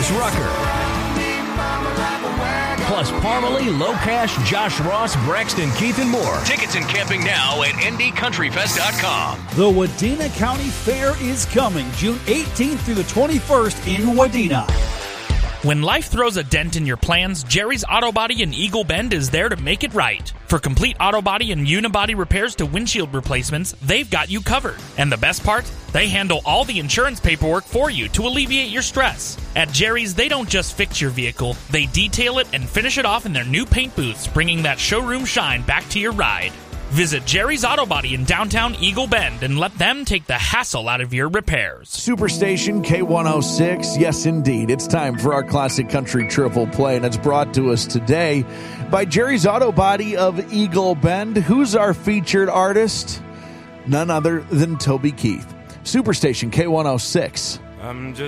James Rucker. Plus Parmalee, Low Cash, Josh Ross, Braxton, Keith, and more. Tickets and camping now at ndcountryfest.com. The Wadena County Fair is coming June 18th through the 21st in Wadena. When life throws a dent in your plans, Jerry's Auto Body in Eagle Bend is there to make it right. For complete auto body and unibody repairs to windshield replacements, they've got you covered. And the best part? They handle all the insurance paperwork for you to alleviate your stress. At Jerry's, they don't just fix your vehicle, they detail it and finish it off in their new paint booths, bringing that showroom shine back to your ride. Visit Jerry's Auto Body in downtown Eagle Bend and let them take the hassle out of your repairs. Superstation K106, yes indeed. It's time for our classic country triple play, and it's brought to us today by Jerry's Auto Body of Eagle Bend. Who's our featured artist? None other than Toby Keith. Superstation K106. I'm just